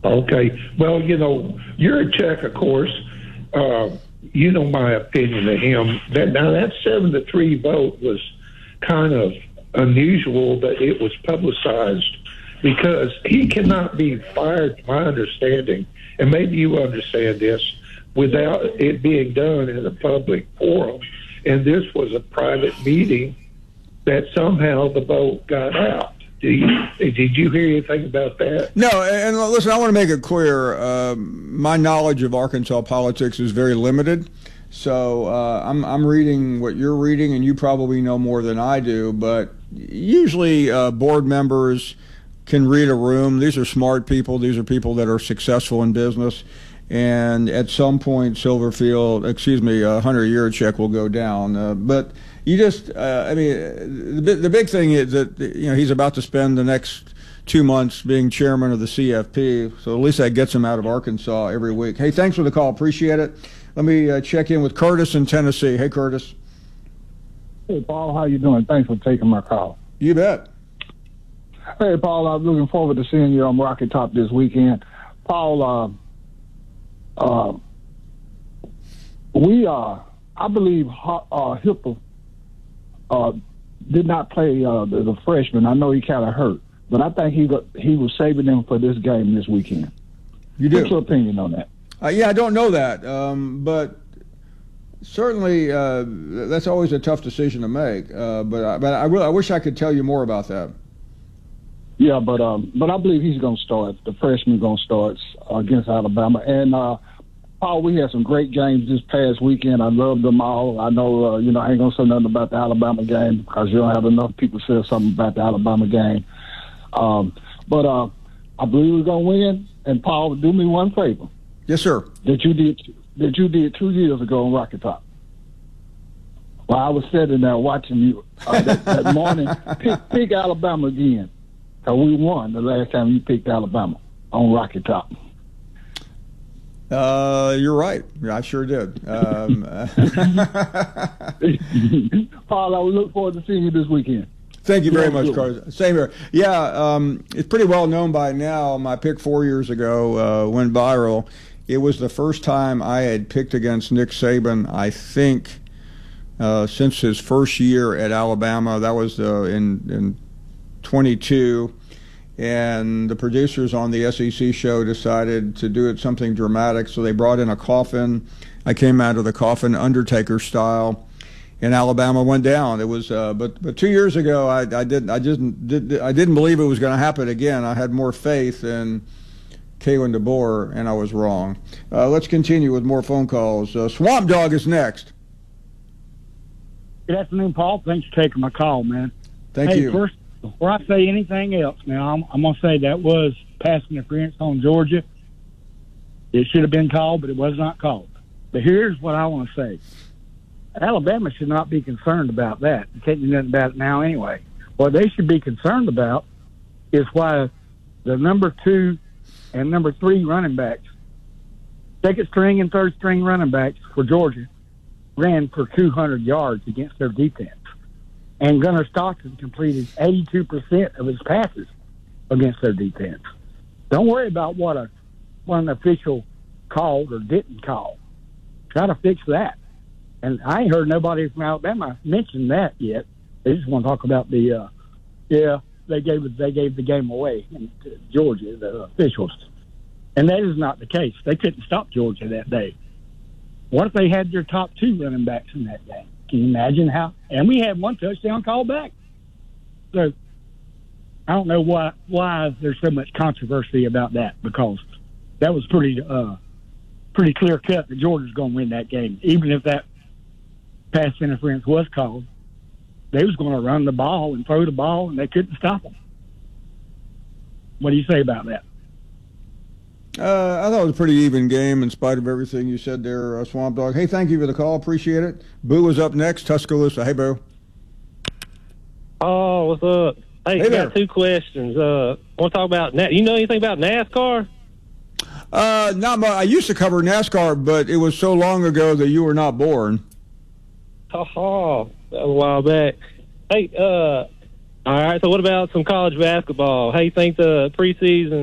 Okay. Well, Yurachek, of course, you know my opinion of him. That 7-3 vote was kind of unusual that it was publicized because he cannot be fired, to my understanding, and maybe you understand this, without it being done in a public forum. And this was a private meeting that somehow the vote got out. Did you hear anything about that? No, and listen, I want to make it clear. My knowledge of Arkansas politics is very limited. So I'm reading what you're reading, and you probably know more than I do. But usually board members can read a room. These are smart people. These are people that are successful in business. And at some point, Hunter Yurachek will go down. But you just, the big thing is that he's about to spend the next 2 months being chairman of the CFP. So at least that gets him out of Arkansas every week. Hey, thanks for the call. Appreciate it. Let me check in with Curtis in Tennessee. Hey, Curtis. Hey, Paul. How you doing? Thanks for taking my call. You bet. Hey, Paul. I'm looking forward to seeing you on Rocky Top this weekend. Paul, I believe Hipple did not play the freshman. I know he kind of hurt, but I think he was saving them for this game this weekend. You do? What's your opinion on that? Yeah, I don't know that, but certainly that's always a tough decision to make. But I wish I could tell you more about that. Yeah, but I believe he's going to start. The freshman's going to start against Alabama. And Paul, we had some great games this past weekend. I loved them all. I know, I ain't going to say nothing about the Alabama game because you don't have enough people say something about the Alabama game. But I believe we're going to win. And Paul, do me one favor. Yes, sir. That you did 2 years ago on Rocky Top. While I was sitting there watching you that morning, pick Alabama again. Because we won the last time you picked Alabama on Rocky Top. You're right. I sure did. Paul, I will look forward to seeing you this weekend. Thank you very much, Carlos. Same here. Yeah, it's pretty well known by now. My pick 4 years ago went viral. It was the first time I had picked against Nick Saban, I think, since his first year at Alabama. That was in 22. And the producers on the SEC show decided to do it something dramatic, so they brought in a coffin. I came out of the coffin Undertaker style, and Alabama went down. It was, but 2 years ago, I didn't believe it was going to happen again. I had more faith in Kalen DeBoer, and I was wrong. Let's continue with more phone calls. Swamp Dog is next. Good afternoon, Paul. Thanks for taking my call, man. Thank you. First, before I say anything else, now I'm going to say that was pass interference on Georgia. It should have been called, but it was not called. But here's what I want to say. Alabama should not be concerned about that. You can't do nothing about it now anyway. What they should be concerned about is why the number 2 and number 3 running backs, second string and third string running backs for Georgia, ran for 200 yards against their defense. And Gunnar Stockton completed 82% of his passes against their defense. Don't worry about what an official called or didn't call. Try to fix that. And I ain't heard nobody from Alabama mention that yet. They just want to talk about they gave the game away to Georgia, the officials. And that is not the case. They couldn't stop Georgia that day. What if they had their top 2 running backs in that game? Can you imagine how? And we had 1 touchdown called back. So I don't know why there's so much controversy about that, because that was pretty clear cut that Georgia's going to win that game. Even if that pass interference was called, they was going to run the ball and throw the ball, and they couldn't stop them. What do you say about that? I thought it was a pretty even game in spite of everything you said there, Swamp Dog. Hey, thank you for the call. Appreciate it. Boo is up next. Tuscaloosa. Hey, Boo. Oh, what's up? Hey, Hey there. got 2 questions. Want to talk about you know anything about NASCAR? Not much. I used to cover NASCAR, but it was so long ago that you were not born. Oh, that was a while back. Hey, all right. So what about some college basketball? How you think the preseason